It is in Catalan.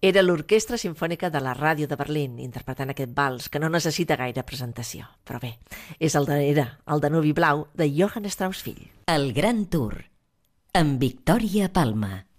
Era l'Orquestra Simfònica de la Ràdio de Berlín interpretant aquest vals que no necessita gaire presentació. Però bé, era el Danubi Blau de Johann Strauss fill. El Gran Tour, amb Victòria Palma.